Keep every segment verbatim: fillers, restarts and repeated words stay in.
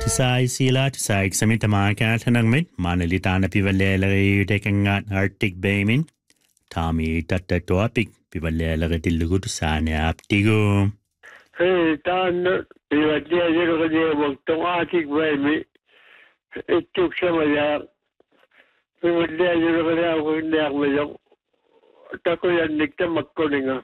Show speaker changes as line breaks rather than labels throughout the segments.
Tusai sila tusai samita makan tanangmit manalita na pivalelari tekangat Arctic Baymin Tommy tatta topic pivalelari tilugu tusane aptigo.
Hey, tan pivalia jero kaya waktu Arctic Baymin itu sama ya pivalia jero kaya aku hendak macam tako yang nikta makkoninga.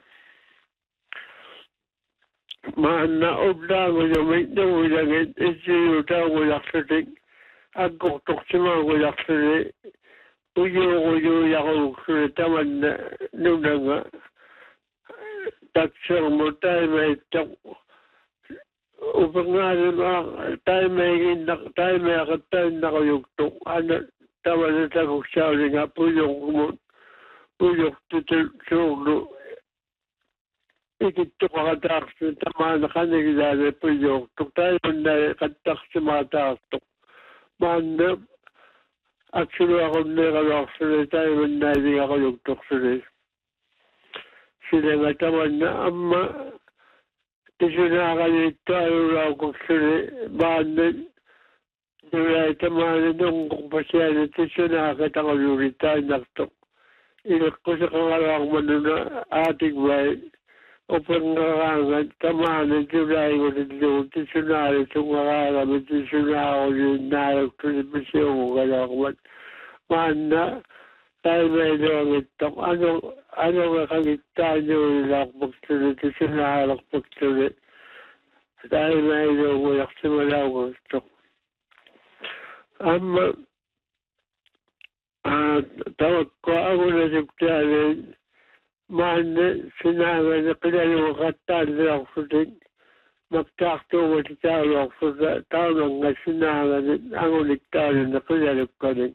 Mana obda ko may daw lang ito taw ko yaksatik ako toksima ko yaksari uyo uyo yako taman nuna nga taksang mo tayo may tak upang nga tayo may tayo may akatayin na kayugtok ano taman na takok siya nga puyok mo puyok tutulog ikit pagkatapos ng tama na kanilala po yung tayo na katak sa mga takot. Manda, actually ako nakalaksan tayo na hindi ako yung tuksan. Sila nga tama na ama, isinakalit tayo lang kung sila, manda, nila tama na nung kung pasya na isinakalit ako yung tayo naktok. Inak ko sa kangalang manuna ating bahay. Upang nakakangan, tamaan ang tunay ko na doon, tisunari itong makakami, tisunari ko yung narag ko na masyaw ko kalakman. Maana, tayo may doon ito. Ano, ano kakagita nyo yung lakpagtuloy, tisunari lakpagtuloy. Tayo may doon ko laksimalaw ko ito. Ama, tawag ko ako na siptanin, Mana sinabi na pinalukatan na ako din. Magtakto mo si tao ako sa tao nga sinabi ang uliktado na pinalukatan.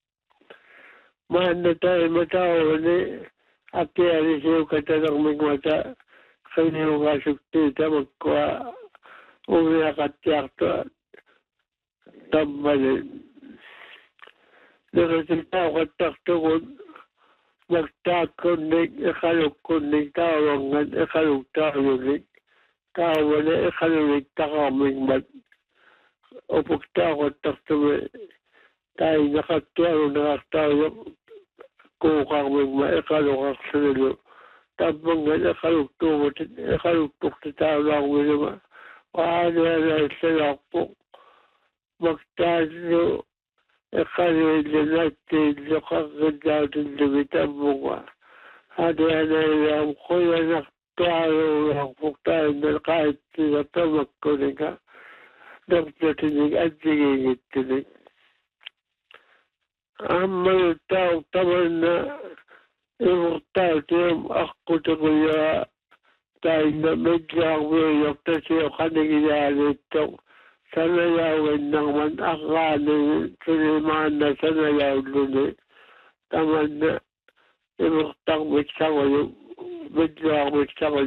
Mana tayo matao ni akyari siya katanang mingwata kanyo nga suktita magkuha umiakatiyakto tambalin. Nakasita ako katakto ko magtakunig, ikalukunig, tawangan, ikalugtakunig, tawanan, ikalunig, takaming mat. O pagtakot, taktuwi, tayo nakatiyaro, nakatayo, kukaming mat, ikalukak sa nilo. Tabangan, ikalugtumot, ikalugtuk sa tao lang minima. Paano yan ay salakpo, magtayo, Ekali natin nakakadating lumitan mo ka. Ano yan ang kuya na tayo ang pagtayo na kahit tinatawag ko na ka. Nagtatinig at tingingit tinig. Ang mga tao taman na immortal ako na kuya tayo na medyo ang wiyak na siya kanigilala ito. Sanayawin naman akala siniman na sanayaw luni. Taman na imuktang mitsa ko yung medyo ang mitsa ko